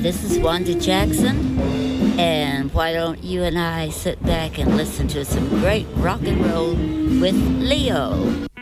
This is Wanda Jackson, and why don't you and I sit back and listen to some great rock and roll with Leo?